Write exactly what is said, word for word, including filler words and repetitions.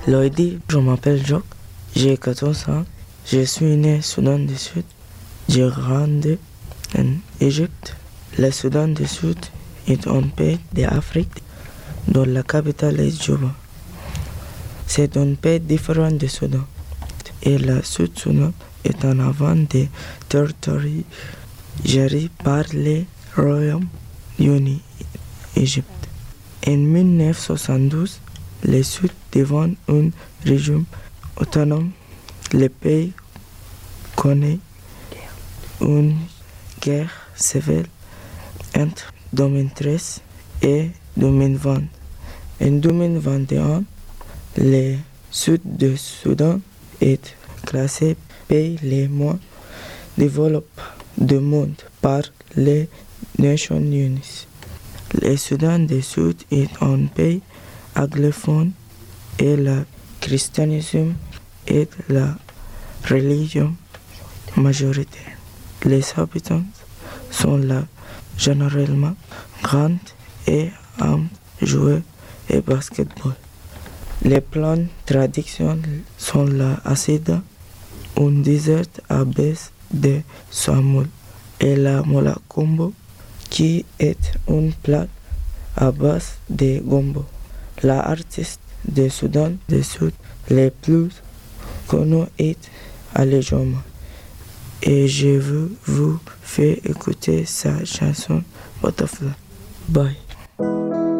Loïdi, je m'appelle Jock, j'ai quatorze ans, je suis né au Soudan du Sud, j'ai grandi en Égypte. Le Soudan du Sud est un pays d'Afrique dont la capitale est Juba. C'est un pays différent du Soudan et le Sud-Soudan est en avant des territoires gérés par le Royaume-Uni Égypte. En mille neuf cent soixante-douze, le Sud devient une région autonome. Le pays connaît une guerre civile entre deux mille treize et deux mille vingt. En deux mille vingt et un, le Sud du Soudan est classé pays les moins développés du monde par les Nations Unies. Le Soudan du Sud est un pays anglophone et le christianisme est la religion majoritaire. Les habitants sont là généralement grands et aiment jouer au basketball. Les plantes traditionnelles sont la acida, un dessert à base de semoule, et la mola combo, qui est une plat à base de gombo. L'artiste du Soudan du Sud le plus connu est Ali Joma. Et je veux vous faire écouter sa chanson Butterfly. Bye.